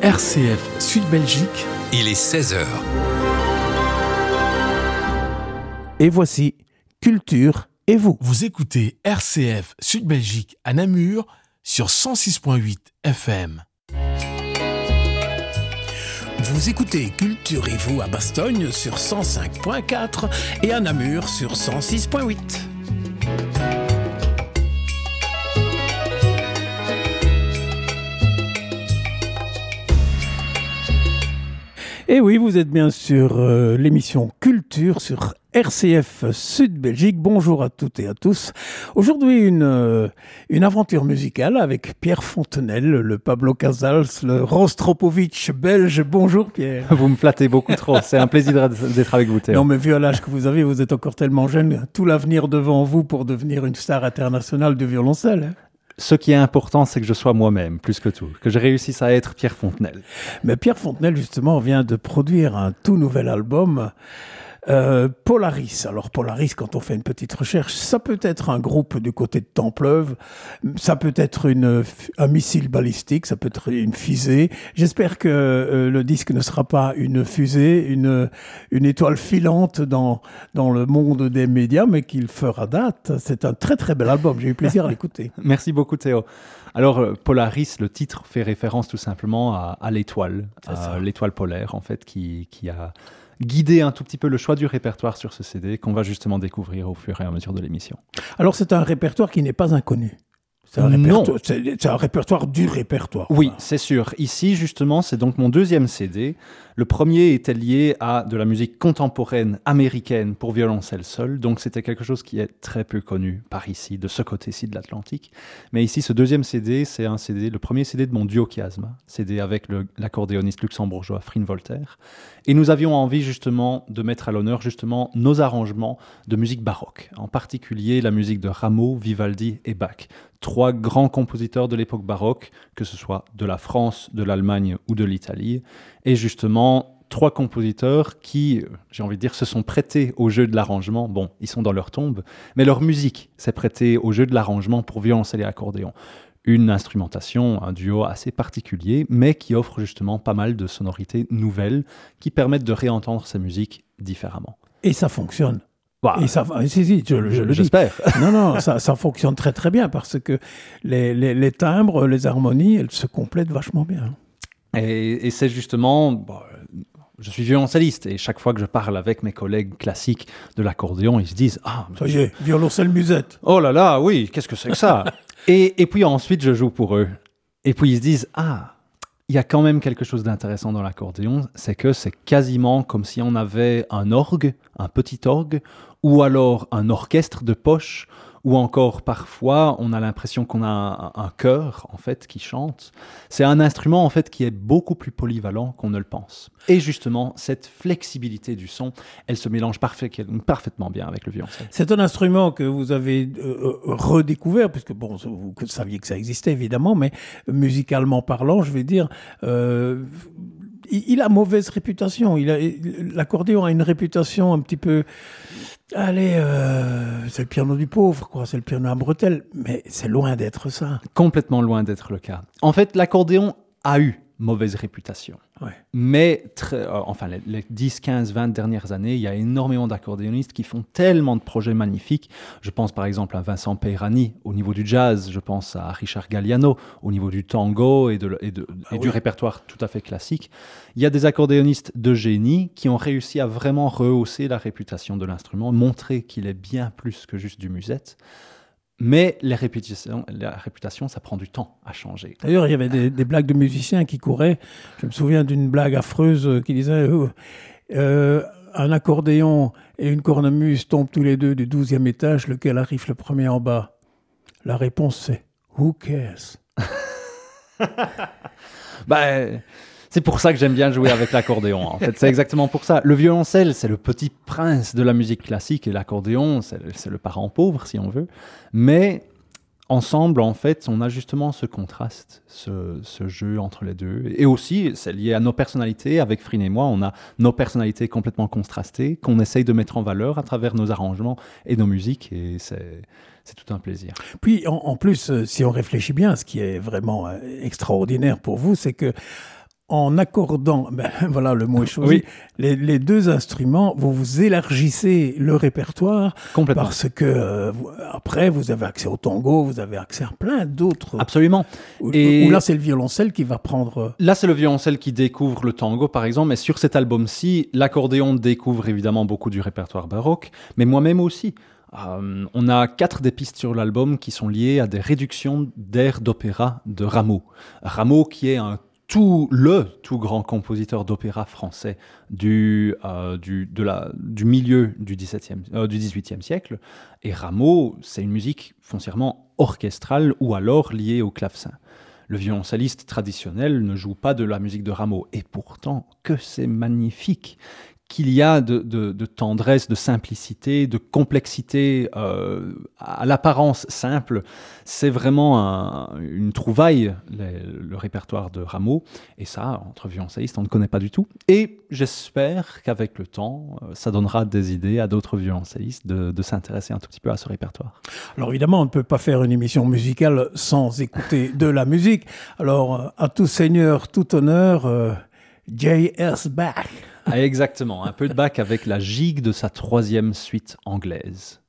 RCF Sud-Belgique. Il est 16h. Et voici Culture et vous. Vous écoutez RCF Sud-Belgique à Namur sur 106.8 FM. Vous écoutez Culture et vous à Bastogne sur 105.4 et à Namur sur 106.8. Et oui, vous êtes bien sur l'émission Culture sur RCF Sud-Belgique. Bonjour à toutes et à tous. Aujourd'hui, une aventure musicale avec Pierre Fontenelle, le Pablo Casals, le Rostropovitch belge. Bonjour Pierre. Vous me flattez beaucoup trop. C'est un plaisir d'être avec vous, Théo. Non, mais vu à l'âge que vous avez, vous êtes encore tellement jeune. Tout l'avenir devant vous pour devenir une star internationale du violoncelle. Hein. Ce qui est important, c'est que je sois moi-même, plus que tout. Que je réussisse à être Pierre Fontenelle. Mais Pierre Fontenelle, justement, vient de produire un tout nouvel album, Polaris. Alors Polaris, quand on fait une petite recherche, ça peut être un groupe du côté de Templeuve, ça peut être un missile balistique, ça peut être une fusée. J'espère que le disque ne sera pas une fusée, une étoile filante dans le monde des médias, mais qu'il fera date. C'est un très très bel album, j'ai eu plaisir à l'écouter. Merci beaucoup, Théo. Alors, Polaris, le titre fait référence tout simplement à l'étoile, l'étoile polaire, en fait, qui a guidé un tout petit peu le choix du répertoire sur ce CD qu'on va justement découvrir au fur et à mesure de l'émission. Alors, c'est un répertoire qui n'est pas inconnu. C'est un répertoire du répertoire. Oui, c'est sûr. Ici, justement, c'est donc mon deuxième CD. Le premier était lié à de la musique contemporaine américaine pour violoncelle seul. Donc, c'était quelque chose qui est très peu connu par ici, de ce côté-ci de l'Atlantique. Mais ici, ce deuxième CD, c'est le premier CD de mon duo Chiasma. CD avec l'accordéoniste luxembourgeois Frien Voltaire. Et nous avions envie, justement, de mettre à l'honneur, justement, nos arrangements de musique baroque. En particulier, la musique de Rameau, Vivaldi et Bach. Trois grands compositeurs de l'époque baroque, que ce soit de la France, de l'Allemagne ou de l'Italie. Et justement, trois compositeurs qui, j'ai envie de dire, se sont prêtés au jeu de l'arrangement. Bon, ils sont dans leur tombe, mais leur musique s'est prêtée au jeu de l'arrangement pour violoncelle et accordéon. Une instrumentation, un duo assez particulier, mais qui offre justement pas mal de sonorités nouvelles qui permettent de réentendre sa musique différemment. Et ça fonctionne. Wow. Et ça, j'espère. Non, ça fonctionne très très bien parce que les timbres, les harmonies, elles se complètent vachement bien. Et c'est justement, je suis violoncelliste et chaque fois que je parle avec mes collègues classiques de l'accordéon, ils se disent « Ah, ça y est, violoncelle musette. Oh là là, oui, qu'est-ce que c'est que ça ?» Et puis ensuite, je joue pour eux. Et puis ils se disent « Ah, il y a quand même quelque chose d'intéressant dans l'accordéon, c'est que c'est quasiment comme si on avait un orgue, un petit orgue, ou alors un orchestre de poche, ou encore parfois on a l'impression qu'on a un chœur en fait qui chante. C'est un instrument en fait qui est beaucoup plus polyvalent qu'on ne le pense. Et justement, cette flexibilité du son, elle se mélange parfaitement bien avec le violoncelle. C'est un instrument que vous avez redécouvert, puisque bon, vous saviez que ça existait évidemment, mais musicalement parlant, je vais dire, il a mauvaise réputation. L'accordéon a une réputation un petit peu... Allez, c'est le piano du pauvre, quoi. C'est le piano à bretelles. Mais c'est loin d'être ça. Complètement loin d'être le cas. En fait, l'accordéon a eu mauvaise réputation. Ouais. Mais les 10, 15, 20 dernières années, il y a énormément d'accordéonistes qui font tellement de projets magnifiques. Je pense par exemple à Vincent Peirani au niveau du jazz, je pense à Richard Galliano au niveau du tango et du répertoire tout à fait classique. Il y a des accordéonistes de génie qui ont réussi à vraiment rehausser la réputation de l'instrument, montrer qu'il est bien plus que juste du musette. Mais la réputation, ça prend du temps à changer. D'ailleurs, il y avait des blagues de musiciens qui couraient. Je me souviens d'une blague affreuse qui disait un accordéon et une cornemuse tombent tous les deux du 12e étage, lequel arrive le premier en bas. La réponse, c'est « Who cares ?» C'est pour ça que j'aime bien jouer avec l'accordéon. En fait, c'est exactement pour ça. Le violoncelle, c'est le petit prince de la musique classique et l'accordéon, c'est le parent pauvre, si on veut. Mais ensemble, en fait, on a justement ce contraste, ce jeu entre les deux. Et aussi, c'est lié à nos personnalités. Avec Frien et moi, on a nos personnalités complètement contrastées qu'on essaye de mettre en valeur à travers nos arrangements et nos musiques. Et c'est tout un plaisir. Puis, en plus, si on réfléchit bien, ce qui est vraiment extraordinaire pour vous, c'est que en accordant, voilà, le mot est choisi, les deux instruments, vous élargissez le répertoire. Complètement. Parce que après, vous avez accès au tango, vous avez accès à plein d'autres. Absolument. Où là, c'est le violoncelle qui va prendre. Là, c'est le violoncelle qui découvre le tango, par exemple. Mais sur cet album-ci, l'accordéon découvre évidemment beaucoup du répertoire baroque, mais moi-même aussi. On a 4 des pistes sur l'album qui sont liées à des réductions d'airs d'opéra de Rameau. Rameau qui est tout grand compositeur d'opéra français du milieu du XVIIIe siècle. Et Rameau, c'est une musique foncièrement orchestrale ou alors liée au clavecin. Le violoncelliste traditionnel ne joue pas de la musique de Rameau. Et pourtant, que c'est magnifique qu'il y a de tendresse, de simplicité, de complexité à l'apparence simple. C'est vraiment une trouvaille, le répertoire de Rameau. Et ça, entre violoncellistes, on ne connaît pas du tout. Et j'espère qu'avec le temps, ça donnera des idées à d'autres violoncellistes de s'intéresser un tout petit peu à ce répertoire. Alors évidemment, on ne peut pas faire une émission musicale sans écouter de la musique. Alors, à tout seigneur, tout honneur, J.S. Bach. Exactement, un peu de Bach avec la gigue de sa 3e suite anglaise.